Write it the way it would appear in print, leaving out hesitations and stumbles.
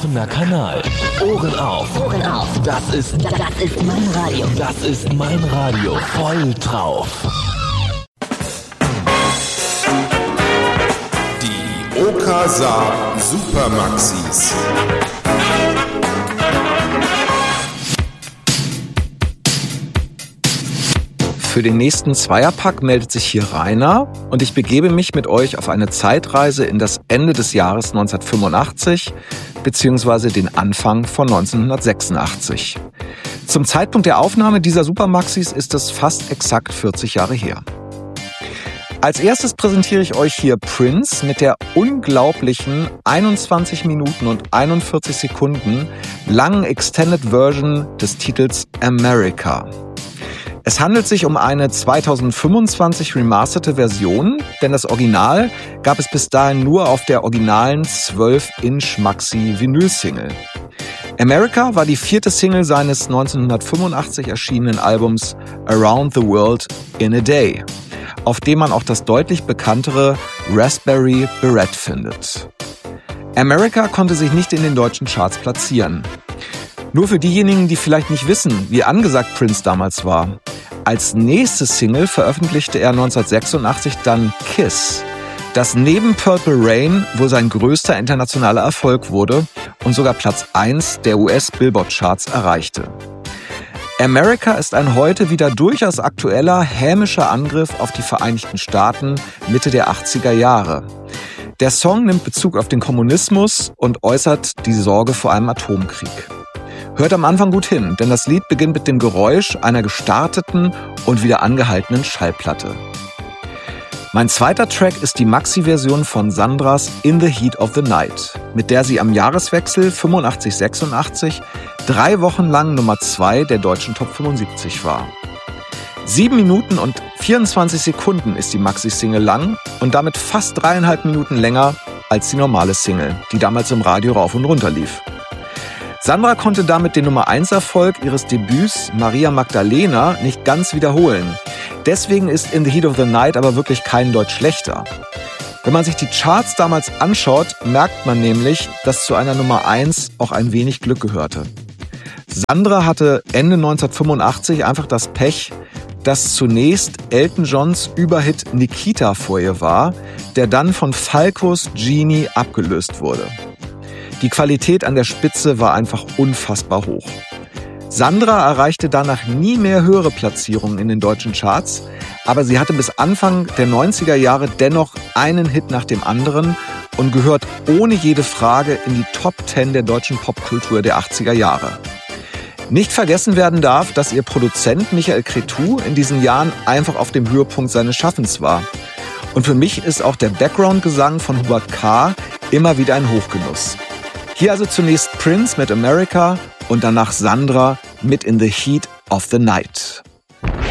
Offener Kanal. Ohren auf. Ohren auf. Das ist mein Radio. Das ist mein Radio. Voll drauf. Die Okasa Supermaxis. Für den nächsten Zweierpack meldet sich hier Rainer und ich begebe mich mit euch auf eine Zeitreise in das Ende des Jahres 1985 bzw. den Anfang von 1986. Zum Zeitpunkt der Aufnahme dieser Supermaxis ist es fast exakt 40 Jahre her. Als erstes präsentiere ich euch hier Prince mit der unglaublichen 21 Minuten und 41 Sekunden langen Extended Version des Titels America. Es handelt sich um eine 2025 remasterte Version, denn das Original gab es bis dahin nur auf der originalen 12-Inch Maxi-Vinyl-Single. America war die 4. Single seines 1985 erschienenen Albums Around the World in a Day, auf dem man auch das deutlich bekanntere Raspberry Beret findet. America konnte sich nicht in den deutschen Charts platzieren. Nur für diejenigen, die vielleicht nicht wissen, wie angesagt Prince damals war. Als nächste Single veröffentlichte er 1986 dann Kiss, das neben Purple Rain wohl sein größter internationaler Erfolg wurde und sogar Platz 1 der US-Billboard-Charts erreichte. America ist ein heute wieder durchaus aktueller, hämischer Angriff auf die Vereinigten Staaten Mitte der 80er Jahre. Der Song nimmt Bezug auf den Kommunismus und äußert die Sorge vor einem Atomkrieg. Hört am Anfang gut hin, denn das Lied beginnt mit dem Geräusch einer gestarteten und wieder angehaltenen Schallplatte. Mein zweiter Track ist die Maxi-Version von Sandras In the Heat of the Night, mit der sie am Jahreswechsel 85-86 3 Wochen lang Nummer 2 der deutschen Top 75 war. 7 Minuten und 24 Sekunden ist die Maxi-Single lang und damit fast 3,5 Minuten länger als die normale Single, die damals im Radio rauf und runter lief. Sandra konnte damit den Nummer-1-Erfolg ihres Debüts Maria Magdalena nicht ganz wiederholen. Deswegen ist In the Heat of the Night aber wirklich kein Deut schlechter. Wenn man sich die Charts damals anschaut, merkt man nämlich, dass zu einer Nummer 1 auch ein wenig Glück gehörte. Sandra hatte Ende 1985 einfach das Pech, dass zunächst Elton Johns Überhit Nikita vor ihr war, der dann von Falcos Genie abgelöst wurde. Die Qualität an der Spitze war einfach unfassbar hoch. Sandra erreichte danach nie mehr höhere Platzierungen in den deutschen Charts, aber sie hatte bis Anfang der 90er Jahre dennoch einen Hit nach dem anderen und gehört ohne jede Frage in die Top 10 der deutschen Popkultur der 80er Jahre. Nicht vergessen werden darf, dass ihr Produzent Michael Cretu in diesen Jahren einfach auf dem Höhepunkt seines Schaffens war. Und für mich ist auch der Background-Gesang von Hubert K. immer wieder ein Hochgenuss. Hier also zunächst Prince mit America und danach Sandra mit In the Heat of the Night.